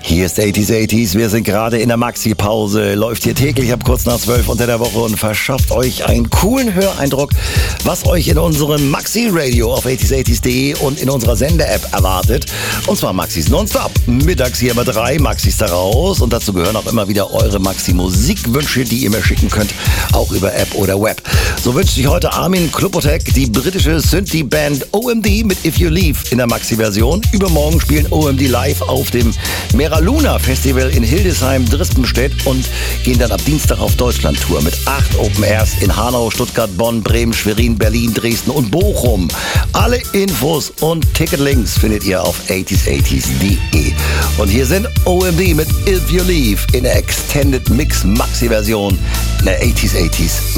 Hier ist 80s. Wir sind gerade in der Maxi-Pause. Läuft hier täglich ab kurz nach 12 unter der Woche und verschafft euch einen coolen Höreindruck, was euch in unserem Maxi-Radio auf 80s80s.de und in unserer Sender-App erwartet. Und zwar Maxis nonstop. Mittags hier immer 3 Maxis da raus. Und dazu gehören auch immer wieder eure Maxi-Musikwünsche, die ihr mir schicken könnt, auch über App oder Web. So wünscht sich heute Armin Klupotek die britische Synthie-Band OMD mit If You Leave in der Maxi-Version. Übermorgen spielen OMD live auf dem Mera Luna Festival in Hildesheim, Drispenstedt und gehen dann ab Dienstag auf Deutschland-Tour mit 8 Open Airs in Hanau, Stuttgart, Bonn, Bremen, Schwerin, Berlin, Dresden und Bochum. Alle Infos und Ticketlinks findet ihr auf 80s80s.de. Und hier sind OMD mit If You Leave in der Extended Mix Maxi-Version, der 80s80s